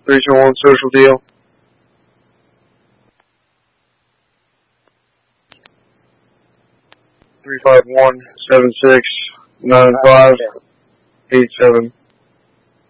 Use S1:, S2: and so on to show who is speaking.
S1: 321 social deal. Three 5 1 7 6 9 5 8 7.